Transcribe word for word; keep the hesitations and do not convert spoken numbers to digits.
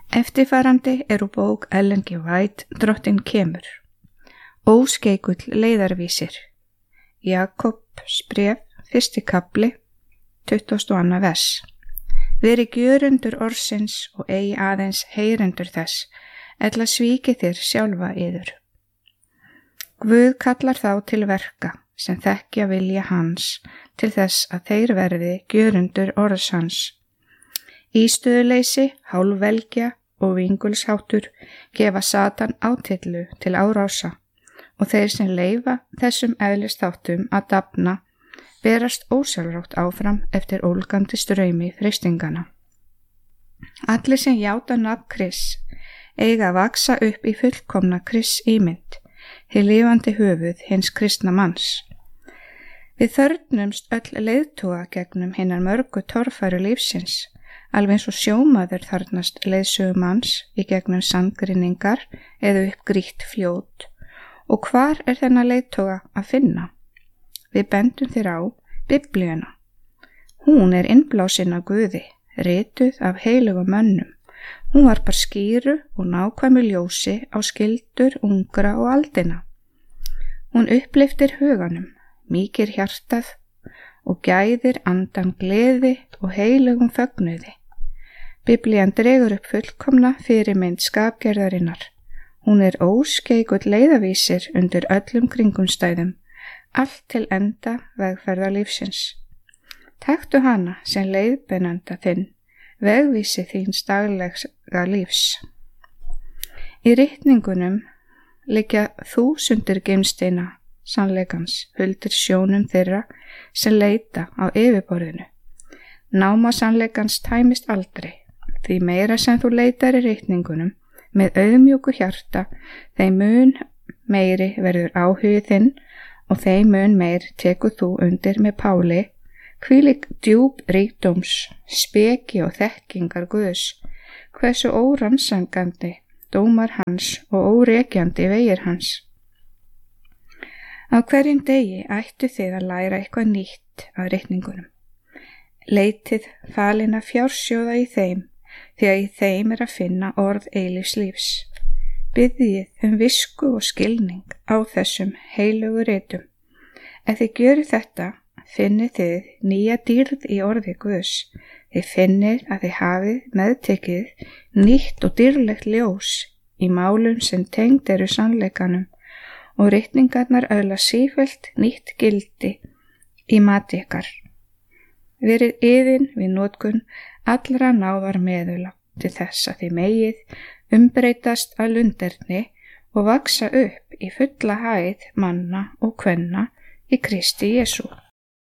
Eftirfarandi er úr bók Ellen G. White, Drottinn kemur. Óskeikull leiðarvísir. Jakobs bréf, fyrsti kafli, tuttugasta og annað vers. Verið gjörundur orðsins og eigi aðeins heyrendur þess, ella svíki þér sjálfa yður. Guð kallar þá til verka sem þekkja vilja hans til þess að þeir verði gjörundur orðs hans. Ístöðuleysi, hálfvelgja og vingulsháttur gefa Satan átillu til árása og þeir sem leyfa þessum eðlisþáttum að dafna berast ósjálfrátt áfram eftir ólgandi straumi freistingana. Allir sem játa nafn Krists eiga að vaksa upp í fullkomna Krists ímynd, hið lifandi höfuð hins kristna manns. Við þörfnumst öll leiðtoga gegnum hinnar mörgu torfæru lífsins, alveg eins og sjómaður þarnast leiðsögu manns í gegnum sandgrinningar eða upp grýtt fljót. Og hvar er þennan leiðtoga að finna? Við bendum þér á Biblíuna. Hún er innblásin af Guði, rituð af heilugum mönnum. Hún varpar skýru og nákvæmu ljósi á skyldur ungra og aldina. Hún upplyftir huganum, mýkir hjartað og gæðir andan gleði og heilugum fögnuði. Biblían dregur upp fullkomna fyrirmynd skapgerðarinnar. Hún er óskeikull leiðavísir undir öllum kringumstæðum, allt til enda vegferðar lífsins. Taktu hana sem leiðbeinanda þinn, vegvísi þíns daglega lífs. Í ritningunum liggja þúsundir geimsteina sannleikans huldir sjónum þeirra sem leita á yfirborðinu. Náma sannleikans tæmist aldrei, því meira sem þú leitar í ritningunum með auðmjúku hjarta, þeim mun meiri verður áhugið þinn og þeim mun meir tekur þú undir með Páli, hvílík djúp ríkdóms, speki og þekkingar Guðs, hversu órannsakandi dómar hans og órekjandi vegir hans. Á hverjum degi ættu þið að læra eitthvað nýtt af ritningunum. Leitið falina fjársjóða í þeim, því að í þeim er að finna orð eilífs lífs. Biðjið um visku og skilning á þessum heilugu ritum. Ef þið gjörið þetta, finnið þið nýja dýrð í orði Guðs. Þið finnið að þið hafið meðtekið nýtt og dýrlegt ljós í málum sem tengd eru sannleikanum og ritningarnar öðla sífellt nýtt gildi í mati ykkar. Verið yðin við notkun allra náðar meðula til þess að þið megið umbreytast að lunderni og vaksa upp í fulla hæð manna og kvenna í Kristi Jesú.